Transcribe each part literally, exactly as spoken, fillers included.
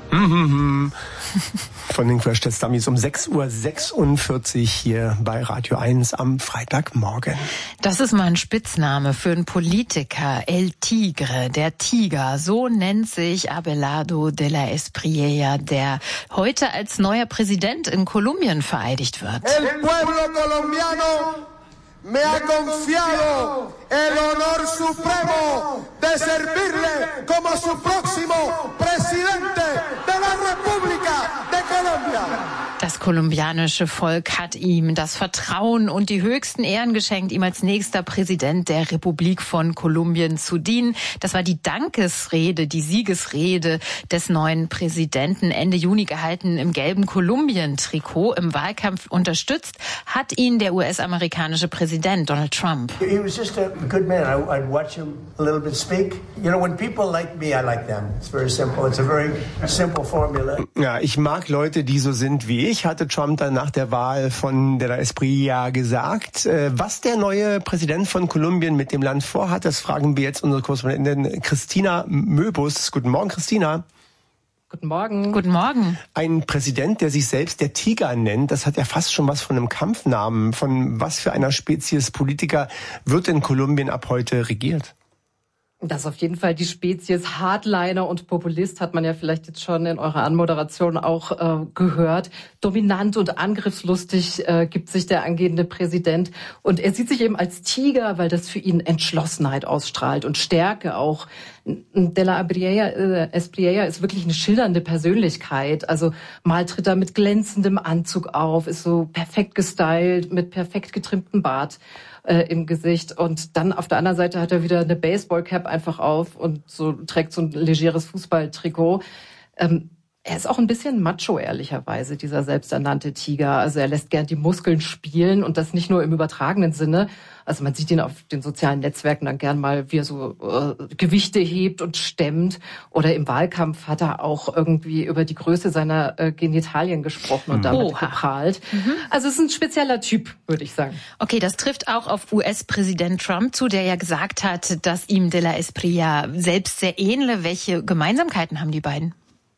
Von den Crash Test Dummies um sechs Uhr sechsundvierzig hier bei Radio eins am Freitagmorgen. Das ist mal ein Spitzname für einen Politiker. El Tigre, der Tiger. So nennt sich Abelardo de la Espriella, der heute als neuer Präsident in Kolumbien vereidigt wird. El pueblo colombiano me ha confiado el honor supremo de servirle como su próximo presidente de la República de Colombia. Das kolumbianische Volk hat ihm das Vertrauen und die höchsten Ehren geschenkt, ihm als nächster Präsident der Republik von Kolumbien zu dienen. Das war die Dankesrede, die Siegesrede des neuen Präsidenten, Ende Juni gehalten im gelben Kolumbien-Trikot. Im Wahlkampf unterstützt hat ihn der U S-amerikanische Präsident Donald Trump. He was just a good man. I, I'd watch him a little bit speak. You know, when people like me, I like them. It's very simple. It's a very simple formula. Ja, ich mag Leute, die so sind wie ich, hatte Trump dann nach der Wahl von de la Espriella gesagt. Was der neue Präsident von Kolumbien mit dem Land vorhat, das fragen wir jetzt unsere Korrespondentin Christina Möbus. Guten Morgen, Christina. Guten Morgen. Guten Morgen. Ein Präsident, der sich selbst der Tiger nennt, das hat ja fast schon was von einem Kampfnamen. Von was für einer Spezies Politiker wird in Kolumbien ab heute regiert? Das ist auf jeden Fall die Spezies Hardliner und Populist, hat man ja vielleicht jetzt schon in eurer Anmoderation auch äh, gehört. Dominant und angriffslustig äh, gibt sich der angehende Präsident. Und er sieht sich eben als Tiger, weil das für ihn Entschlossenheit ausstrahlt und Stärke auch. De la Espriella ist wirklich eine schillernde Persönlichkeit. Also mal tritt er mit glänzendem Anzug auf, ist so perfekt gestylt, mit perfekt getrimmtem Bart äh, im Gesicht. Und dann auf der anderen Seite hat er wieder eine Baseballcap einfach auf und so trägt so ein legeres Fußballtrikot. Ähm, Er ist auch ein bisschen macho, ehrlicherweise, dieser selbsternannte Tiger. Also er lässt gern die Muskeln spielen und das nicht nur im übertragenen Sinne. Also man sieht ihn auf den sozialen Netzwerken dann gern mal, wie er so äh, Gewichte hebt und stemmt. Oder im Wahlkampf hat er auch irgendwie über die Größe seiner äh, Genitalien gesprochen und damit Oha. geprahlt. Mhm. Also es ist ein spezieller Typ, würde ich sagen. Okay, das trifft auch auf U S-Präsident Trump zu, der ja gesagt hat, dass ihm de la Espriella selbst sehr ähnle. Welche Gemeinsamkeiten haben die beiden?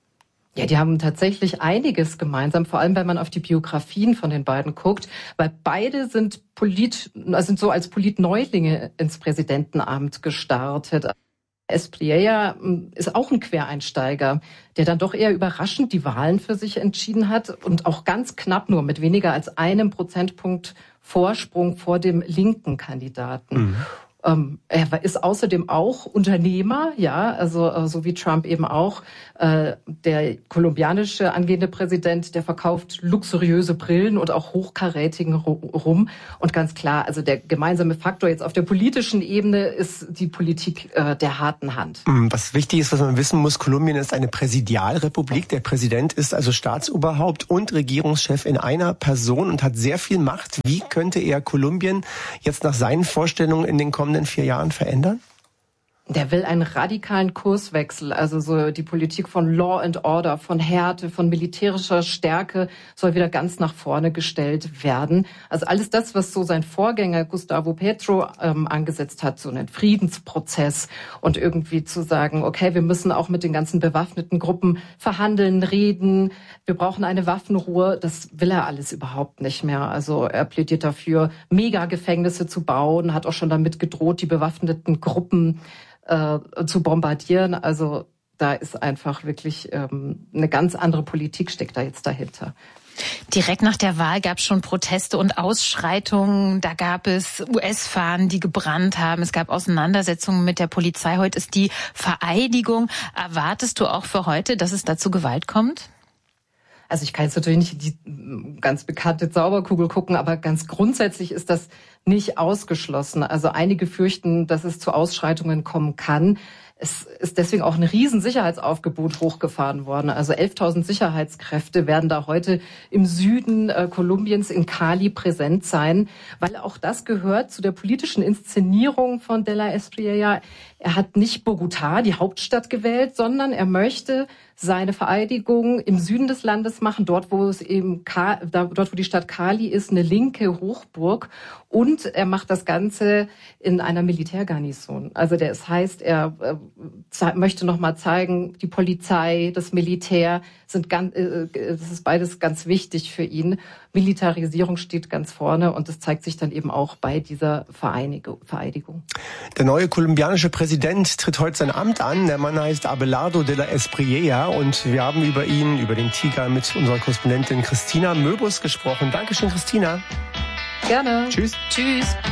Ja, die haben tatsächlich einiges gemeinsam, vor allem wenn man auf die Biografien von den beiden guckt, weil beide sind Polit, sind so als Politneulinge ins Präsidentenamt gestartet. Espriella ist auch ein Quereinsteiger, der dann doch eher überraschend die Wahlen für sich entschieden hat und auch ganz knapp nur mit weniger als einem Prozentpunkt Vorsprung vor dem linken Kandidaten. Mhm. Ähm, er ist außerdem auch Unternehmer, ja, also äh, so wie Trump eben auch. Äh, der kolumbianische angehende Präsident, der verkauft luxuriöse Brillen und auch hochkarätigen Rum. Und ganz klar, also der gemeinsame Faktor jetzt auf der politischen Ebene ist die Politik äh, der harten Hand. Was wichtig ist, was man wissen muss, Kolumbien ist eine Präsidialrepublik. Der Präsident ist also Staatsoberhaupt und Regierungschef in einer Person und hat sehr viel Macht. Wie könnte er Kolumbien jetzt nach seinen Vorstellungen in den kommenden in vier Jahren verändern? Der will einen radikalen Kurswechsel, also so die Politik von Law and Order, von Härte, von militärischer Stärke soll wieder ganz nach vorne gestellt werden. Also alles das, was so sein Vorgänger Gustavo Petro ähm, angesetzt hat, so einen Friedensprozess und irgendwie zu sagen, okay, wir müssen auch mit den ganzen bewaffneten Gruppen verhandeln, reden, wir brauchen eine Waffenruhe, das will er alles überhaupt nicht mehr. Also er plädiert dafür, Megagefängnisse zu bauen, hat auch schon damit gedroht, die bewaffneten Gruppen äh, zu bombardieren. Also da ist einfach wirklich ähm, eine ganz andere Politik steckt da jetzt dahinter. Direkt nach der Wahl gab es schon Proteste und Ausschreitungen. Da gab es U S-Fahnen, die gebrannt haben. Es gab Auseinandersetzungen mit der Polizei. Heute ist die Vereidigung. Erwartest du auch für heute, dass es da zu Gewalt kommt? Also ich kann jetzt natürlich nicht die ganz bekannte Zauberkugel gucken, aber ganz grundsätzlich ist das nicht ausgeschlossen. Also einige fürchten, dass es zu Ausschreitungen kommen kann. Es ist deswegen auch ein riesen Sicherheitsaufgebot hochgefahren worden. Also elftausend Sicherheitskräfte werden da heute im Süden äh, Kolumbiens in Cali präsent sein, weil auch das gehört zu der politischen Inszenierung von de la Espriella. Er hat nicht Bogotá, die Hauptstadt, gewählt, sondern er möchte seine Vereidigung im Süden des Landes machen, dort wo es eben dort wo die Stadt Cali ist, eine linke Hochburg, und er macht das Ganze in einer Militärgarnison. Also das heißt, er äh, möchte noch mal zeigen, die Polizei, das Militär sind ganz, äh, das ist beides ganz wichtig für ihn. Militarisierung steht ganz vorne, und das zeigt sich dann eben auch bei dieser Vereidigung. Der neue kolumbianische Präsident tritt heute sein Amt an. Der Mann heißt Abelardo de la Espriella, und wir haben über ihn, über den Tiger, mit unserer Korrespondentin Christina Möbus gesprochen. Dankeschön, Christina. Gerne. Tschüss. Tschüss.